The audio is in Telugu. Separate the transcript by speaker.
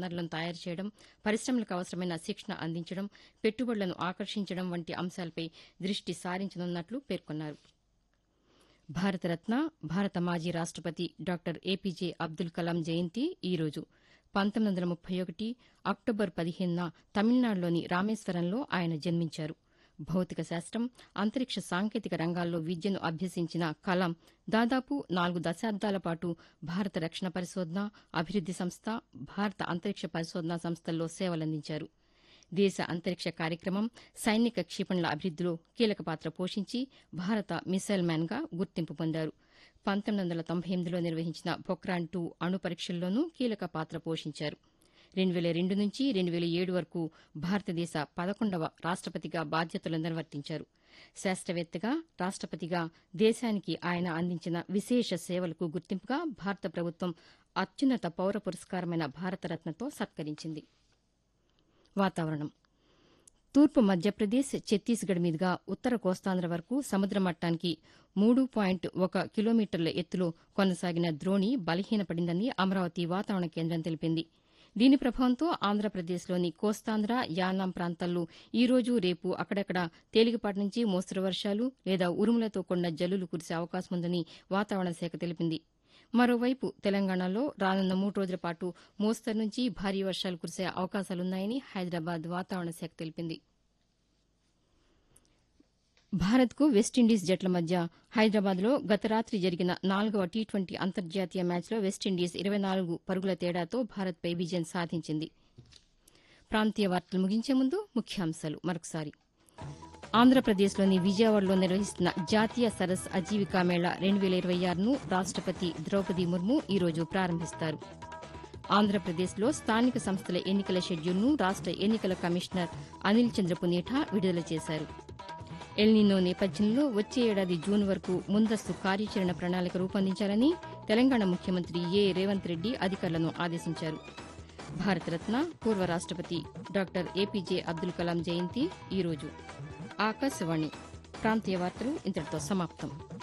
Speaker 1: వనరులను తయారు చేయడం, పరిశ్రమలకు అవసరమైన శిక్షణ అందించడం, పెట్టుబడులను ఆకర్షించడం వంటి అంశాలపై దృష్టి సారించనున్నట్లు పేర్కొన్నారు. భారతరత్న, భారత మాజీ రాష్టపతి డాక్టర్ ఏపీజే అబ్దుల్ కలాం జయంతి ఈరోజు 1931 అక్టోబర్ 15న తమిళనాడులోని రామేశ్వరంలో ఆయన జన్మించారు. భౌతిక శాస్త్రం, అంతరిక్ష సాంకేతిక రంగాల్లో విద్యను అభ్యసించిన కలాం దాదాపు 4 దశాబ్దాల పాటు భారత రక్షణ పరిశోధన, అభివృద్ది సంస్థ, భారత అంతరిక్ష పరిశోధనా సంస్థల్లో సేవలందించారు. దేశ అంతరిక్ష కార్యక్రమం, సైనిక క్షిపణుల అభివృద్దిలో కీలక పాత్ర పోషించి భారత మిసైల్ మ్యాన్గా గుర్తింపు పొందారు. 1998లో నిర్వహించిన పొఖ్రాన్-2 అణు పరీక్షల్లోనూ కీలక పాత్ర పోషించారు. 2002 నుంచి 2007 వరకు భారతదేశ 11వ రాష్టపతిగా బాధ్యతలు నిర్వర్తించారు. శాస్త్రవేత్తగా, రాష్టపతిగా దేశానికి ఆయన అందించిన విశేష సేవలకు గుర్తింపుగా భారత ప్రభుత్వం అత్యున్నత పౌర పురస్కారమైన భారతరత్నతో సత్కరించింది. వాతావరణం. తూర్పు మధ్యప్రదేశ్, ఛత్తీస్గఢ్ మీదుగా ఉత్తర కోస్తాంధ్ర వరకు సముద్ర మట్టానికి 3.1 కిలోమీటర్ల ఎత్తులో కొనసాగిన ద్రోణి బలహీనపడిందని అమరావతి వాతావరణ కేంద్రం తెలిపింది. దీని ప్రభావంతో ఆంధ్రప్రదేశ్లోని కోస్తాంధ్ర, యానాం ప్రాంతాల్లో ఈ రోజు, రేపు అక్కడక్కడ తేలికపాటి నుంచి మోస్తరు వర్షాలు లేదా ఉరుములతో కూడిన జల్లులు కురిసే అవకాశం ఉందని వాతావరణ శాఖ తెలిపింది. మరోవైపు తెలంగాణలో రానున్న 3 రోజుల పాటు మోస్తరు నుంచి భారీ వర్షాలు కురిసే అవకాశాలున్నాయని హైదరాబాద్ వాతావరణ శాఖ తెలిపింది. భారత్కు వెస్టిండీస్ జట్ల మధ్య హైదరాబాద్లో గత రాతి జరిగిన 4వ టీ20 అంతర్జాతీయ మ్యాచ్లో వెస్టిండీస్ 24 పరుగుల తేడాతో భారత్పై విజయం సాధించింది. ప్రాంతీయ వార్తలు ముగించే ముందు ముఖ్యాంశాలు మరొకసారి. ఆంధ్రప్రదేశ్లోని విజయవాడలో నిర్వహిస్తున్న జాతీయ సరస్ అజీవికా మేళా 2026ను రాష్టపతి ద్రౌపది ముర్ము ఈరోజు ప్రారంభిస్తారు. ఆంధ్రప్రదేశ్లో స్థానిక సంస్థల ఎన్నికల షెడ్యూల్ను రాష్ట ఎన్నికల కమిషనర్ అనిల్ చంద్ర పునేఠా విడుదల చేశారు. ఎల్నినో నేపథ్యంలో వచ్చే ఏడాది జూన్ వరకు ముందస్తు కార్యాచరణ ప్రణాళిక రూపొందించాలని తెలంగాణ ముఖ్యమంత్రి రేవంత్ రెడ్డి అధికారులను ఆదేశించారు. భారతరత్న, పూర్వ రాష్టపతి డాక్టర్ ఏపీజే అబ్దుల్ కలాం జయంతి ఈరోజు. ఆకాశవాణి ప్రాంతీయ వార్తలు ఇంతటితో సమాప్తం.